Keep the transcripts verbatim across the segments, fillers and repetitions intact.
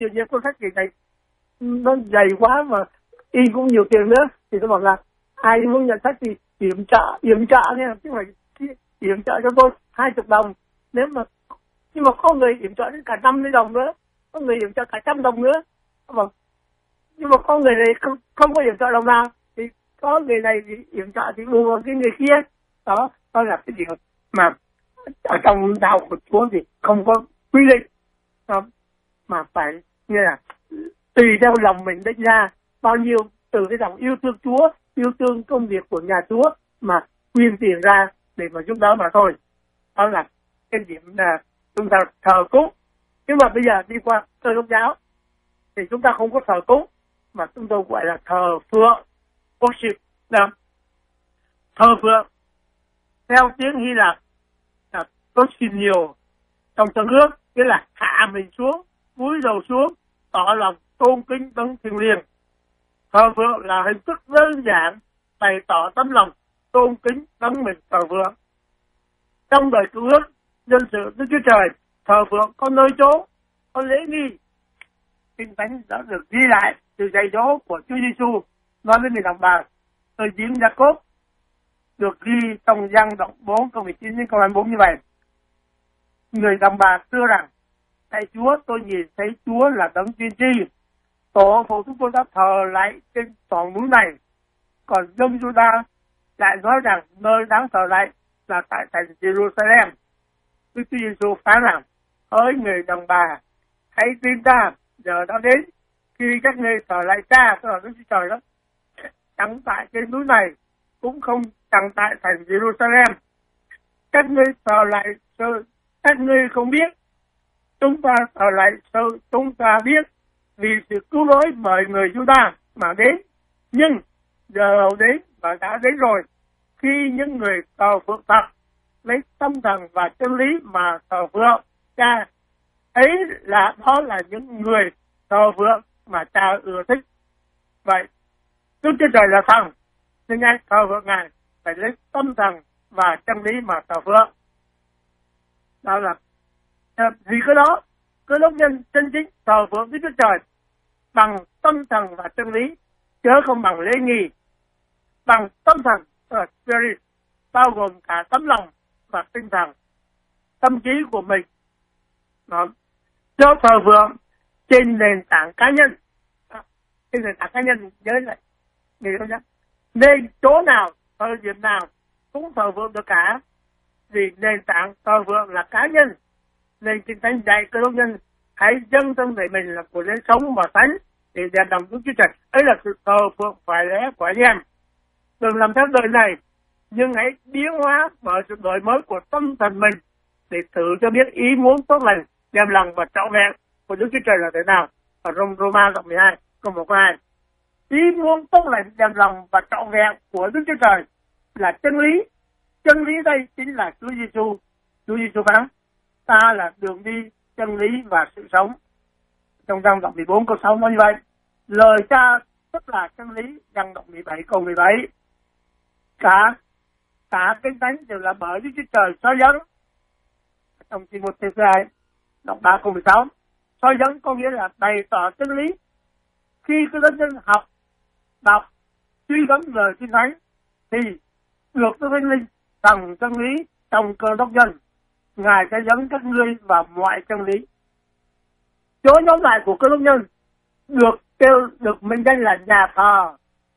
tự nhiên cuốn sách gì này nó dày quá mà in cũng nhiều tiền nữa, thì tôi bảo là ai muốn nhận sách thì yểm trợ yểm trợ nha, chứ phải yểm trợ cho tôi hai chục đồng, nếu mà nhưng mà có người yểm trợ đến cả năm mươi đồng nữa, có người yểm trợ cả trăm đồng nữa, vâng. Nhưng mà có người này không không có yểm trợ đồng nào, thì có người này thì yểm trợ thì bù vào cái người kia. Đó, đó là cái điều mà ở trong đạo của Chúa thì không có quy định, đó, mà phải như là tùy theo lòng mình định ra bao nhiêu, từ cái lòng yêu thương Chúa, yêu thương công việc của nhà Chúa mà quyên tiền ra để mà giúp đỡ mà thôi. Đó là cái điểm là chúng ta thờ cúng. Nhưng mà bây giờ đi qua Cơ Đốc giáo thì chúng ta không có thờ cúng, mà chúng tôi gọi là thờ phượng, worship. Thờ phượng theo tiếng Hy Lạp là proskuneo, trong tiếng ước nghĩa là hạ mình xuống, cúi đầu xuống, tỏ lòng tôn kính đấng thiêng liêng. Thờ phượng là hình thức đơn giản bày tỏ tấm lòng tôn kính đấng mình thờ phượng. Trong đời Cứu ước, dân sự Đức Chúa Trời thờ phượng có nơi chỗ, có lễ nghi. Kinh Thánh đã được ghi lại từ dạy dỗ của Chúa Giêsu nói với người đồng bà thời giếng Gia-cốp, được ghi trong Giăng đoạn bốn câu mười chín đến câu hai mươi bốn như vậy. Người đồng bà thưa rằng: Thầy Chúa, tôi nhìn thấy Chúa là đấng tiên tri. Tổ phụ chúng tôi đã thờ lại trên toàn núi này, còn dân Giu-đa lại nói rằng nơi đáng thờ lại là tại thành Jerusalem. Đức Chúa Giêsu phán rằng: hỡi người đồng bà, hãy tin ta, giờ đã đến khi các ngươi thờ lại Cha, tức là Đức Chúa Trời đó, chẳng tại trên núi này, cũng không chẳng tại thành Jerusalem. Các ngươi thờ lại sự các ngươi không biết, chúng ta thờ lại sự chúng ta biết, vì sự cứu rỗi mời người Giu-đa mà đến. Nhưng giờ hầu đến và đã đến rồi, khi những người thờ phượng thật lấy tâm thần và chân lý mà thờ phượng Cha, ấy là đó là những người thờ phượng mà Cha ưa thích. Vậy Đức Chúa Trời là thần, nên ngay thờ phượng Ngài phải lấy tâm thần và chân lý mà thờ phượng. Đó là vì cái đó, Cơ Đốc nhân chân chính thờ phượng Đức Chúa Trời bằng tâm thần và chân lý, chứ không bằng lễ nghi. Bằng tâm thần, uh, spirit, bao gồm cả tấm lòng và tinh thần, tâm trí của mình. Đó. Chứ thờ phượng trên nền tảng cá nhân, à, trên nền tảng cá nhân nhớ lại, nghĩ không nhá? Nên chỗ nào, thời điểm nào cũng thờ phượng được cả, vì nền tảng thờ phượng là cá nhân. Nên Kinh Thánh dạy Cơ Đốc nhân hãy dâng thân thể mình là của lễ sống và thánh để đem lòng Đức Chúa Trời. Ấy là sự thờ phượng phải lẽ của anh em. Đừng làm theo đời này, nhưng hãy biến hóa bởi sự đổi mới của tâm thần mình để thử cho biết ý muốn tốt lành, đem lòng và trọn vẹn của Đức Chúa Trời là thế nào. Ở trong Roma đoạn mười hai câu một câu hai, ý muốn tốt lành, đem lòng và trọn vẹn của Đức Chúa Trời là chân lý. Chân lý đây chính là Chúa Giêsu. Chúa Giêsu phán: ta là đường đi, chân lý và sự sống. Trong Giăng đoạn mười bốn câu sáu nói như vậy. Lời Cha tức là chân lý. Giăng đoạn mười bảy câu mười bảy. Cả cả Kinh Thánh đều là bởi Đức Chúa Trời soi dẫn. Trong Ti-mô-thê thứ hai đoạn ba câu mười sáu, soi dẫn có nghĩa là bày tỏ chân lý. Khi cái đấng nhân học, đọc, suy gẫm lời Kinh Thánh thì được Đức Thánh Linh tầng chân lý trong Cơ Đốc nhân. Ngài sẽ dẫn các ngươi vào mọi chân lý. Chỗ nhóm lại của Cơ Đốc nhân được kêu được mệnh danh là nhà thờ,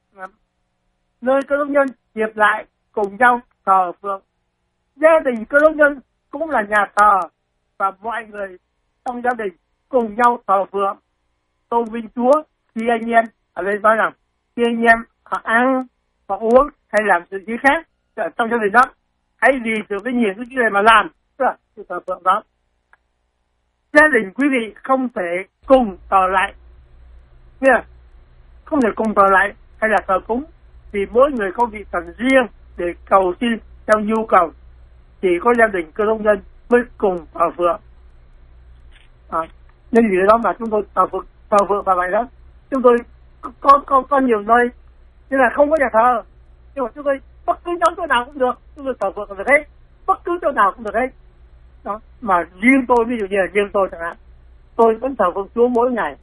nơi Cơ Đốc nhân hiệp lại cùng nhau thờ phượng. Gia đình Cơ Đốc nhân cũng là nhà thờ, và mọi người trong gia đình cùng nhau thờ phượng, tôn vinh Chúa. Khi anh em ở đây nói rằng khi anh em hoặc ăn hoặc uống hay làm sự gì khác ở trong gia đình đó, hãy vì sự vinh hiển của Chúa mà làm, tức là sự thờ phượng đó. Gia đình quý vị không thể cùng thờ lại, yeah. không thể cùng thờ lại hay là thờ cúng, vì mỗi người có vị thần riêng để cầu xin theo nhu cầu. Chỉ có gia đình Cơ Đốc nhân mới cùng thờ phượng. À, nên vì đó mà chúng tôi thờ phượng, thờ phượng và vậy đó. Chúng tôi có có có nhiều nơi như là không có nhà thờ, nhưng mà chúng tôi bất cứ nhóm chỗ nào cũng được, chúng tôi thờ phượng được hết, bất cứ chỗ nào cũng được hết. Đó, mà riêng tôi, ví dụ như là riêng tôi chẳng hạn, tôi vẫn thờ phượng Chúa mỗi ngày.